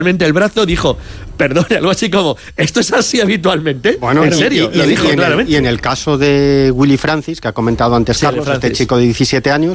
el brazo, dijo, perdón, algo así como, ¿esto es así habitualmente? Bueno, en serio, lo dijo claramente. Y en el caso de Willy Francis, que ha comentado antes Carlos, este chico de 17 años,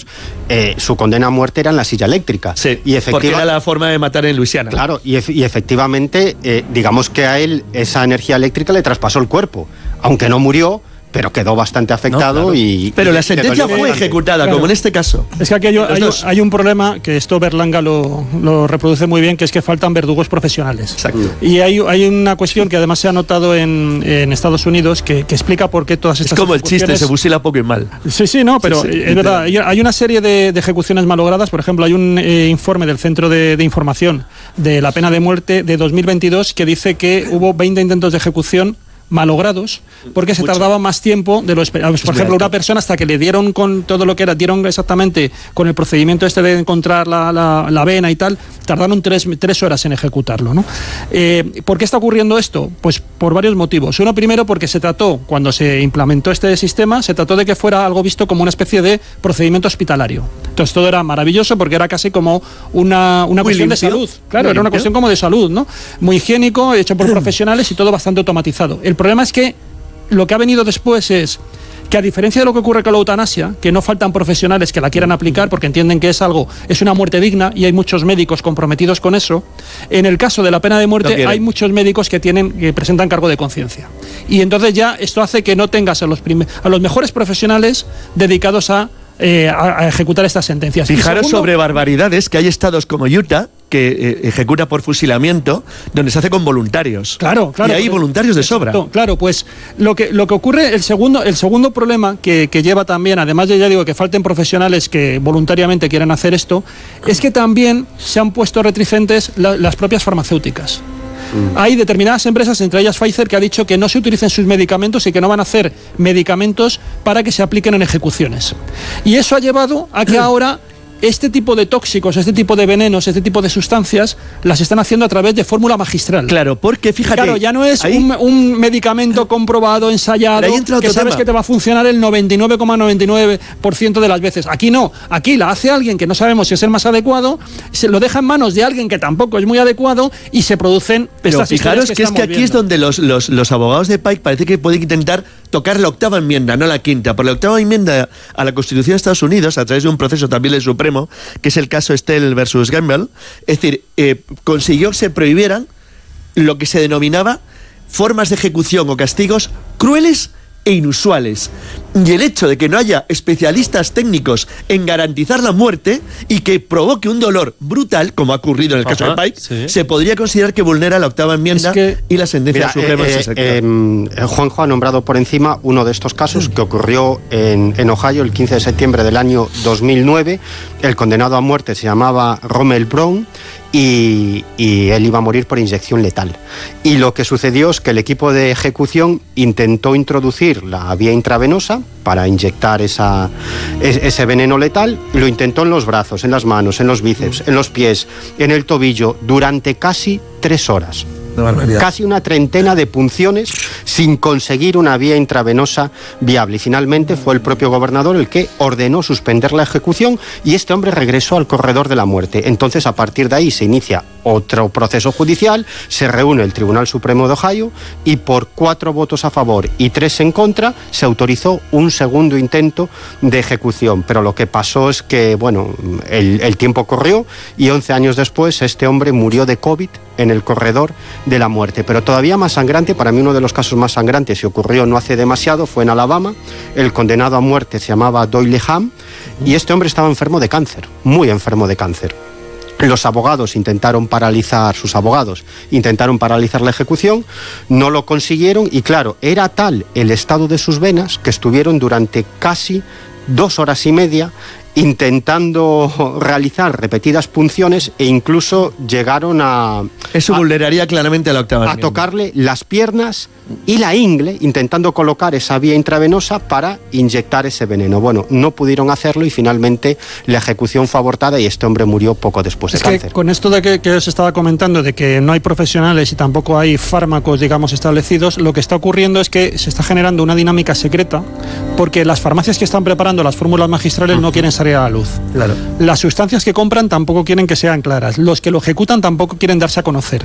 su condena a muerte era en la silla eléctrica. Sí, porque era la forma de matar en Luisiana. Claro, y efectivamente, digamos que a él esa energía eléctrica le traspasó el cuerpo, aunque no murió, pero quedó bastante afectado. Pero la sentencia fue ejecutada, como en este caso. Es que aquí hay un problema que esto Berlanga lo reproduce muy bien, que es que faltan verdugos profesionales. Exacto. Y hay una cuestión que además se ha notado en Estados Unidos que explica por qué todas estas es como el chiste, se fusila poco y mal. Sí, no, pero es verdad. Hay una serie de ejecuciones malogradas. Por ejemplo, hay un informe del Centro de Información de la Pena de Muerte de 2022 que dice que hubo 20 intentos de ejecución malogrados porque se tardaba más tiempo de lo esperado. Por ejemplo, una persona, hasta que le dieron con todo lo que era, dieron exactamente con el procedimiento este de encontrar la vena y tal, tardaron 3 horas en ejecutarlo, ¿no? ¿Por qué está ocurriendo esto? Pues por varios motivos. Uno, primero, porque se trató, cuando se implementó este sistema, se trató de que fuera algo visto como una especie de procedimiento hospitalario. Entonces todo era maravilloso porque era casi como una cuestión de salud. Claro, era una cuestión como de salud, ¿no? Muy higiénico, hecho por profesionales y todo bastante automatizado. El problema es que lo que ha venido después es que, a diferencia de lo que ocurre con la eutanasia, que no faltan profesionales que la quieran aplicar porque entienden que es una muerte digna, y hay muchos médicos comprometidos con eso, en el caso de la pena de muerte hay muchos médicos que presentan cargo de conciencia. Y entonces ya esto hace que no tengas a los mejores profesionales dedicados a ejecutar estas sentencias. Fijaros sobre barbaridades, que hay estados como Utah que ejecuta por fusilamiento, donde se hace con voluntarios. Claro. Y hay voluntarios de sobra. Claro, pues lo que ocurre, el segundo problema que lleva también, además de, ya digo, que falten profesionales que voluntariamente quieran hacer esto, es que también se han puesto reticentes las propias farmacéuticas. Hay determinadas empresas, entre ellas Pfizer, que ha dicho que no se utilicen sus medicamentos y que no van a hacer medicamentos para que se apliquen en ejecuciones. Y eso ha llevado a que ahora este tipo de tóxicos, este tipo de venenos, este tipo de sustancias las están haciendo a través de fórmula magistral. Claro, porque fíjate... Claro, ya no es un medicamento comprobado, ensayado, que sabes que te va a funcionar el 99,99% de las veces. Aquí no, aquí la hace alguien que no sabemos si es el más adecuado, se lo deja en manos de alguien que tampoco es muy adecuado y se producen estas historias. Fijaros que aquí es donde los abogados de Pike parece que pueden intentar tocar la 8ª enmienda, no la 5ª. Por la 8ª enmienda a la Constitución de Estados Unidos, a través de un proceso también del Supremo, que es el caso Estelle versus Gamble, es decir, consiguió que se prohibieran lo que se denominaba formas de ejecución o castigos crueles e inusuales. Y el hecho de que no haya especialistas técnicos en garantizar la muerte y que provoque un dolor brutal, como ha ocurrido en el caso de Pike, se podría considerar que vulnera la 8ª enmienda y la sentencia suprema. Juanjo ha nombrado por encima uno de estos casos que ocurrió en Ohio el 15 de septiembre del año 2009. El condenado a muerte se llamaba Rommel Brown y él iba a morir por inyección letal. Y lo que sucedió es que el equipo de ejecución intentó introducir la vía intravenosa para inyectar ese veneno letal. Lo intentó en los brazos, en las manos, en los bíceps, en los pies, en el tobillo, durante casi 3 horas. Casi una treintena de punciones sin conseguir una vía intravenosa viable. Y finalmente fue el propio gobernador el que ordenó suspender la ejecución y este hombre regresó al corredor de la muerte. Entonces, a partir de ahí se inicia otro proceso judicial, se reúne el Tribunal Supremo de Ohio y por 4 votos a favor y 3 en contra se autorizó un segundo intento de ejecución. Pero lo que pasó es que, bueno, el tiempo corrió y 11 años después este hombre murió de COVID en el corredor de la muerte. Pero todavía más sangrante, para mí uno de los casos más sangrantes, y ocurrió no hace demasiado, fue en Alabama. El condenado a muerte se llamaba Doyle Ham y este hombre estaba enfermo de cáncer, muy enfermo de cáncer. Los abogados intentaron paralizar la ejecución, no lo consiguieron y claro, era tal el estado de sus venas que estuvieron durante casi 2 horas y media intentando realizar repetidas punciones e incluso llegaron Eso vulneraría claramente la 8ª enmienda. A tocarle las piernas y la ingle, intentando colocar esa vía intravenosa para inyectar ese veneno. Bueno, no pudieron hacerlo y finalmente la ejecución fue abortada y este hombre murió poco después de cáncer. Que con esto de que os estaba comentando, de que no hay profesionales y tampoco hay fármacos, digamos, establecidos, lo que está ocurriendo es que se está generando una dinámica secreta porque las farmacias que están preparando las fórmulas magistrales no quieren salir a la luz. Claro. Las sustancias que compran tampoco quieren que sean claras. Los que lo ejecutan tampoco quieren darse a conocer.